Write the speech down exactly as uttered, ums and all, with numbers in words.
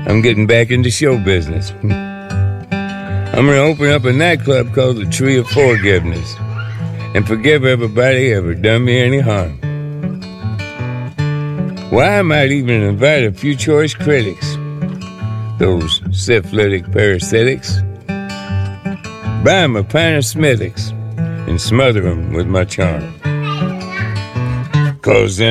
I'm getting back into show business. I'm gonna open up a nightclub called the Tree of Forgiveness and forgive everybody ever done me any harm. Why, I might even invite a few choice critics, those syphilitic parasitics, buy 'em a pint of Smithwick's and smother 'em with my charm. 'Cause then